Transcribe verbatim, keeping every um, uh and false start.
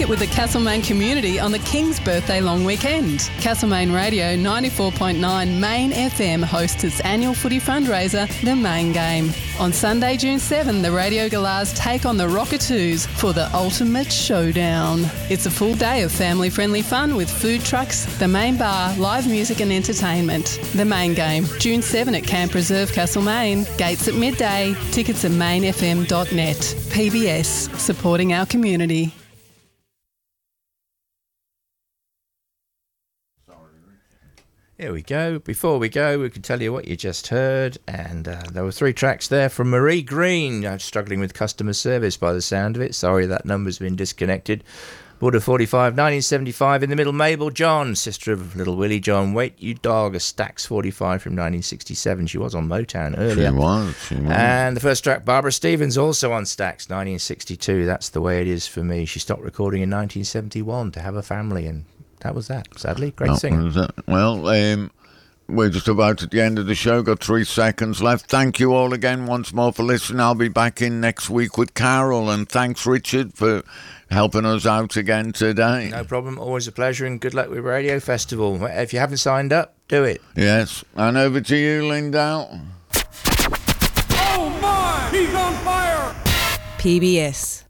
it with the Castlemaine community on the King's Birthday long weekend. Castlemaine Radio ninety-four point nine Main F M hosts its annual footy fundraiser, The Main Game. On Sunday, June seventh, the Radio Galahs take on the Rockatoos for the ultimate showdown. It's a full day of family-friendly fun with food trucks, the main bar, live music and entertainment. The Main Game, June seventh at Camp Reserve, Castlemaine. Gates at midday. Tickets at main f m dot net. P B S, supporting our community. Here we go. Before we go, we can tell you what you just heard. And uh, there were three tracks there from Marie Green. I'm struggling with customer service by the sound of it. Sorry, that number's been disconnected. Border forty-five, nineteen seventy-five. In the middle, Mabel John, sister of Little Willie John. Wait You Dog, a Stax forty-five from nineteen sixty-seven. She was on Motown earlier. She was, she was. And the first track, Barbara Stevens, also on Stax, nineteen sixty-two. That's the way it is for me. She stopped recording in nineteen seventy-one to have a family, and that was that, sadly. Great That singer. was it. Well, um, we're just about at the end of the show. Got three seconds left. Thank you all again once more for listening. I'll be back in next week with Carol. And thanks, Richard, for helping us out again today. No problem. Always a pleasure, and good luck with Radio Festival. If you haven't signed up, do it. Yes. And over to you, Lindell. Oh, my! He's on fire! P B S.